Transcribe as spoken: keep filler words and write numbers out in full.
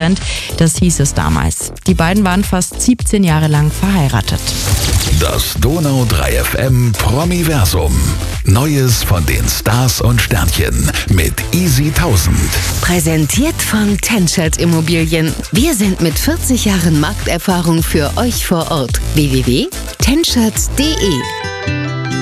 getrennt. Das hieß es damals. Die beiden waren fast siebzehn Jahre lang verheiratet. Das Donau drei F M Promiversum. Neues von den Stars und Sternchen mit Easy tausend. Präsentiert von Tenschert Immobilien. Wir sind mit vierzig Jahren Markterfahrung für euch vor Ort. w w w punkt tenschert punkt d e